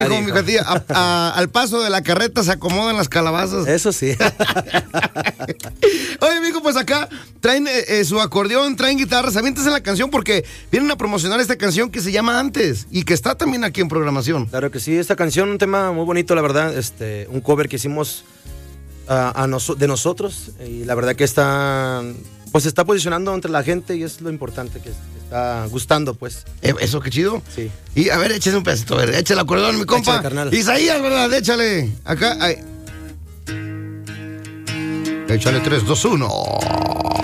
Como mi tía, al paso de la carreta se acomodan las calabazas. Eso sí. Oye, amigo, pues acá traen su acordeón, traen guitarras. Aviéntese la canción porque vienen a promocionar esta canción que se llama Antes y que está también aquí en programación. Claro que sí, esta canción, un tema muy bonito, la verdad. Un cover que hicimos de nosotros. Y la verdad que está posicionando entre la gente y es lo importante que está gustando, pues. Eso, qué chido. Sí. Y a ver, échese un pedacito, a ver, échale el acordeón, mi compa. Échale, carnal. Isaías, ¿verdad? Échale. Acá, ahí. Échale 3, 2, 1.